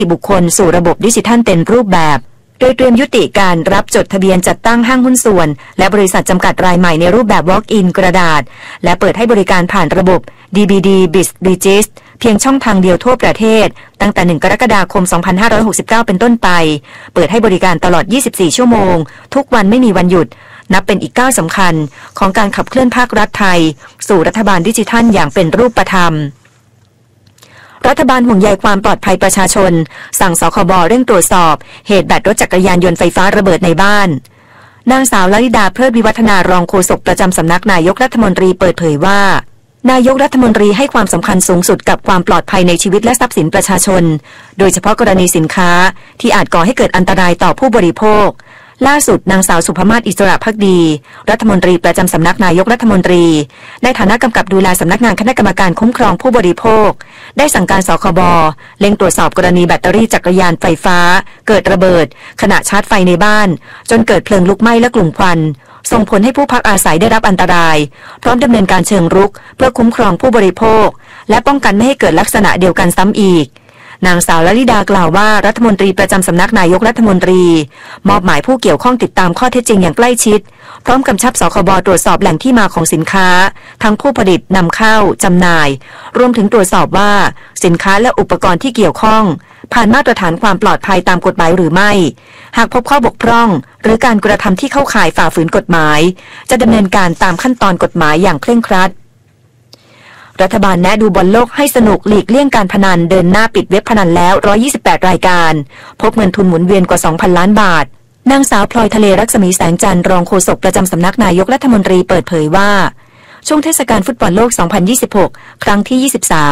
บุคคลสู่ระบบดิจิทัลเต็มรูปแบบโดยเตรียมยุติการรับจดทะเบียนจัดตั้งห้างหุ้นส่วนและบริษัทจำกัดรายใหม่ในรูปแบบ Walk-in กระดาษและเปิดให้บริการผ่านระบบ DBD Biz Digis เพียงช่องทางเดียวทั่วประเทศตั้งแต่1 กรกฎาคม 2569 เป็นต้นไปเปิดให้บริการตลอด 24 ชั่วโมงทุกวันไม่มีวันหยุดนับเป็นอีกก้าวสำคัญของการขับเคลื่อนภาครัฐไทยสู่รัฐบาลดิจิทัลอย่างเป็นรูปธรรมรัฐบาลห่วงใยความปลอดภัยประชาชนสั่งสคบ.เร่งตรวจสอบเหตุแบตรถจักรยานยนต์ไฟฟ้าระเบิดในบ้านนางสาวลลิดาเพลิดวิวัฒนารองโฆษกประจำสำนักนายกรัฐมนตรีเปิดเผยว่านายกรัฐมนตรีให้ความสำคัญสูงสุดกับความปลอดภัยในชีวิตและทรัพย์สินประชาชนโดยเฉพาะกรณีสินค้าที่อาจก่อให้เกิดอันตรายต่อผู้บริโภคล่าสุดนางสาวสุภมาศอิสระภักดีรัฐมนตรีประจำสำนักนายกรัฐมนตรีในฐานะกำกับดูแลสำนักงานคณะกรรมการคุ้มครองผู้บริโภคได้สั่งการสคบ.เร่งตรวจสอบกรณีแบตเตอรี่จักรยานไฟฟ้าเกิดระเบิดขณะชาร์จไฟในบ้านจนเกิดเพลิงลุกไหม้และกลุ่มควันส่งผลให้ผู้พักอาศัยได้รับอันตรายพร้อมดำเนินการเชิงรุกเพื่อคุ้มครองผู้บริโภคและป้องกันไม่ให้เกิดลักษณะเดียวกันซ้ำอีกนางสาวลลิดากล่าวว่ารัฐมนตรีประจำสำนักนายกรัฐมนตรีมอบหมายผู้เกี่ยวข้องติดตามข้อเท็จจริงอย่างใกล้ชิดพร้อมกำชับสคบ.ตรวจสอบแหล่งที่มาของสินค้าทั้งผู้ผลิตนำเข้าจำหน่ายรวมถึงตรวจสอบว่าสินค้าและอุปกรณ์ที่เกี่ยวข้องผ่านมาตรฐานความปลอดภัยตามกฎหมายหรือไม่หากพบข้อบกพร่องหรือการกระทำที่เข้าข่ายฝ่าฝืนกฎหมายจะดำเนินการตามขั้นตอนกฎหมายอย่างเคร่งครัดรัฐบาลแนะดูบอลโลกให้สนุกหลีกเลี่ยงการพนันเดินหน้าปิดเว็บพนันแล้ว128รายการพบเงินทุนหมุนเวียนกว่า 2,000 ล้านบาทนางสาวพลอยทะเลรักษมีแสงจันทร์รองโฆษกประจำสำนักนายกรัฐมนตรีเปิดเผยว่าช่วงเทศกาลฟุตบอลโลก 2026 ครั้งที่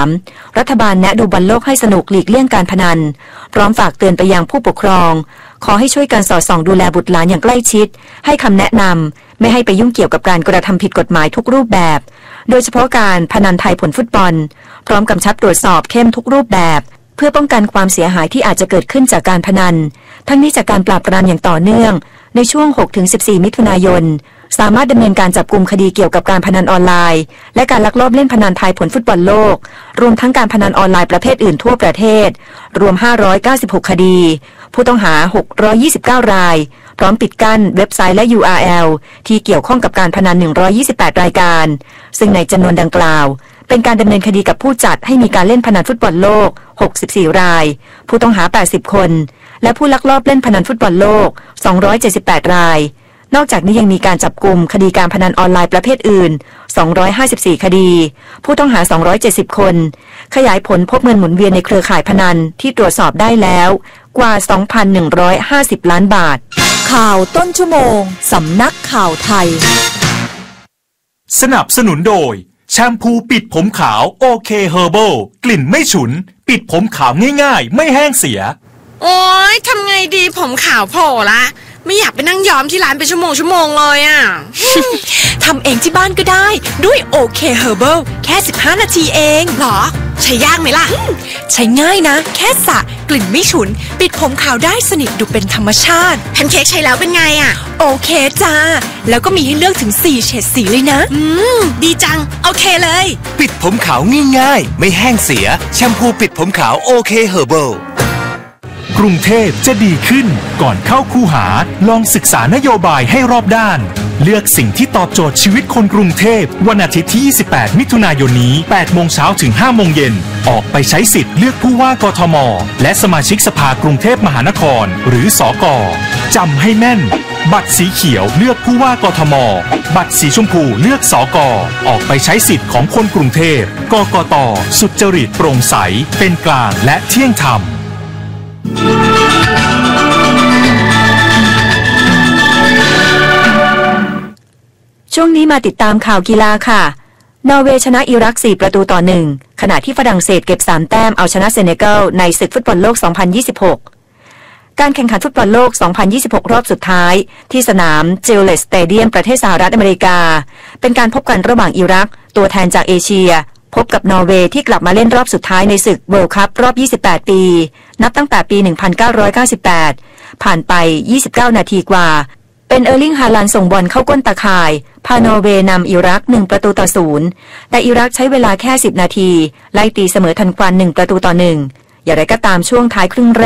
23 รัฐบาลแนะดูบอลโลกให้สนุกหลีกเลี่ยงการพนันพร้อมฝากเตือนไปยังผู้ปกครองขอให้ช่วยกันสอดส่องดูแลบุตรหลานอย่างใกล้ชิดให้คำแนะนำไม่ให้ไปยุ่งเกี่ยวกับการกระทำผิดกฎหมายทุกรูปแบบโดยเฉพาะการพนันไทยผลฟุตบอลพร้อมกำชับตรวจสอบเข้มทุกรูปแบบเพื่อป้องกันความเสียหายที่อาจจะเกิดขึ้นจากการพนันทั้งนี้จากการปราบปรามอย่างต่อเนื่องในช่วง 6-14 มิถุนายนสามารถดำเนินการจับกุมคดีเกี่ยวกับการพนันออนไลน์และการลักลอบเล่นพนันไทยผลฟุตบอลโลกรวมทั้งการพนันออนไลน์ประเภทอื่นทั่วประเทศรวม596คดีผู้ต้องหา629รายพร้อมปิดกั้นเว็บไซต์และ URL ที่เกี่ยวข้องกับการพนัน128รายการซึ่งในจำนวนดังกล่าวเป็นการดำเนินคดีกับผู้จัดให้มีการเล่นพนันฟุตบอลโลก64รายผู้ต้องหา80คนและผู้ลักลอบเล่นพนันฟุตบอลโลก278รายนอกจากนี้ยังมีการจับกุมคดีการพนันออนไลน์ประเภทอื่น254คดีผู้ต้องหา270คนขยายผลพบเงินหมุนเวียนในเครือข่ายพนันที่ตรวจสอบได้แล้วกว่า 2,150 ล้านบาทข่าวต้นชั่วโมงสำนักข่าวไทยสนับสนุนโดยแชมพูปิดผมขาวโอเคเฮอร์เบิลกลิ่นไม่ฉุนปิดผมขาวง่ายๆไม่แห้งเสียโอ๊ยทำไงดีผมขาวโผล่ละไม่อยากไปนั่งย้อมที่ร้านเป็นชั่วโมงเลยอ่ะทำเองที่บ้านก็ได้ด้วยโอเคเฮอร์เบิลแค่15นาทีเองหรอใช้ยากไหมล่ะใช้ง่ายนะแค่สระกลิ่นไม่ฉุนปิดผมขาวได้สนิทดูเป็นธรรมชาติแพนเค้กใช้แล้วเป็นไงอ่ะโอเคจ้าแล้วก็มีให้เลือกถึง4เฉดสีเลยนะดีจังโอเคเลยปิดผมขาวง่ายๆไม่แห้งเสียแชมพูปิดผมขาวโอเคเฮอร์เบิลกรุงเทพจะดีขึ้นก่อนเข้าคูหาลองศึกษานโยบายให้รอบด้านเลือกสิ่งที่ตอบโจทย์ชีวิตคนกรุงเทพวันอาทิตย์ที่28มิถุนายนนี้8โมงเช้าถึง5โมงเย็นออกไปใช้สิทธิ์เลือกผู้ว่ากทมและสมาชิกสภากรุงเทพมหานครหรือสก.จำให้แม่นบัตรสีเขียวเลือกผู้ว่ากทมบัตรสีชมพูเลือกสก.ออกไปใช้สิทธิ์ของคนกรุงเทพกกต.สุจริตโปร่งใสเป็นกลางและเที่ยงธรรมช่วงนี้มาติดตามข่าวกีฬาค่ะนอร์เวย์ชนะอิรัก4-1ขณะที่ฝรั่งเศสเก็บ3แต้มเอาชนะเซเนกัลในศึกฟุตบอลโลก2026การแข่งขันฟุตบอลโลก2026รอบสุดท้ายที่สนามเจลเลสสเตเดียมประเทศสหรัฐอเมริกาเป็นการพบกันระหว่างอิรักตัวแทนจากเอเชียพบกับนอร์เวย์ที่กลับมาเล่นรอบสุดท้ายในศึกเวิลด์คัพรอบ28ปีนับตั้งแต่ปี1998ผ่านไป29นาทีกว่าเป็นเออร์ลิงฮาลันด์ส่งบอลเข้าก้นตาข่ายพานอร์เวย์นำอิรัก1-0แต่อิรักใช้เวลาแค่10นาทีไล่ตีเสมอทันควัน1-1อย่างไรก็ตามช่วงท้ายครึ่งแร